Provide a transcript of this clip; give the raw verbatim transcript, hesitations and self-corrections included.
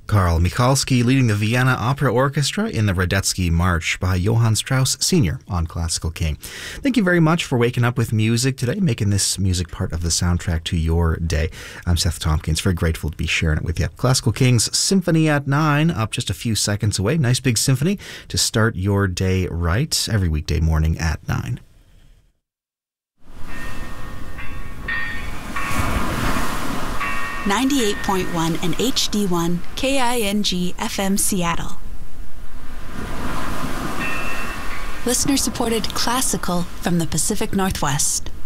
Karl Michalski leading the Vienna Opera Orchestra in the Radetzky March by Johann Strauss Senior on Classical King. Thank you very much for waking up with music today, making this music part of the soundtrack to your day. I'm Seth Tompkins, very grateful to be sharing it with you. Classical King's Symphony at nine, up just a few seconds away. Nice big symphony to start your day right, every weekday morning at nine. ninety-eight point one and H D one K I N G F M Seattle. Listener-supported classical from the Pacific Northwest.